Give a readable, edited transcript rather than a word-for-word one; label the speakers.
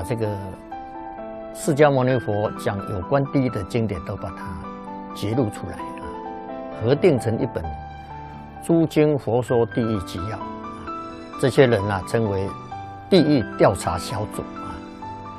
Speaker 1: 把这个释迦牟尼佛讲有关地狱的经典都把它揭露出来啊，核定成一本《诸经佛说地狱纪要》。这些人啊，称为地狱调查小组。